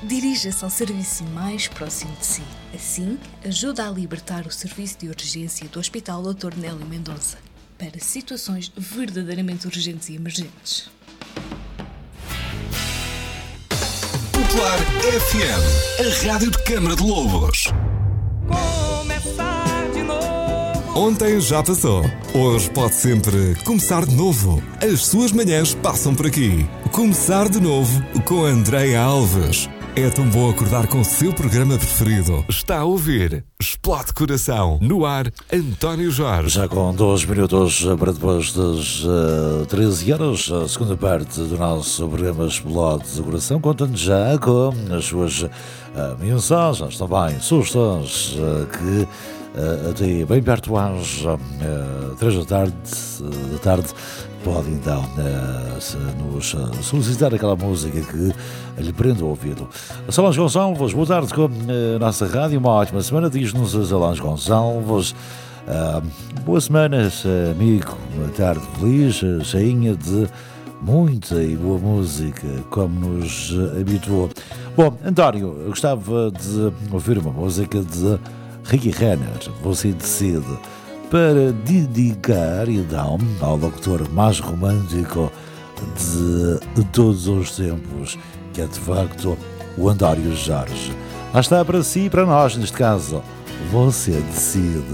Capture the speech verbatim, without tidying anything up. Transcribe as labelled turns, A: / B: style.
A: dirija-se ao serviço mais próximo de si. Assim, ajuda a libertar o serviço de urgência do Hospital doutor Nélio Mendonça para situações verdadeiramente urgentes e emergentes.
B: Popular F M, a rádio de Câmara de Lobos.
C: Começar de novo.
D: Ontem já passou. Hoje pode sempre começar de novo. As suas manhãs passam por aqui. Começar de novo com Andréia Alves. É tão bom acordar com o seu programa preferido. Está a ouvir Explode Coração. No ar, António Jorge.
E: Já com dois minutos para depois das uh, treze horas, a segunda parte do nosso programa Explode Coração conta-nos já com as suas uh, mensagens, também sugestões uh, que uh, até bem perto às uh, três da tarde, uh, da tarde pode então uh, nos uh, solicitar aquela música que lhe prende o ouvido. Solange Gonçalves, boa tarde com a nossa rádio, uma ótima semana, diz-nos a Solange Gonçalves. Uh, boa semana, amigo, boa tarde feliz, cheinha de muita e boa música, como nos habituou. Bom, António, eu gostava de ouvir uma música de Ricky Renner, Você Decide, para dedicar então ao locutor mais romântico de, de todos os tempos, que é de facto o António Jorge. Lá está para si e para nós, neste caso, Você Decide.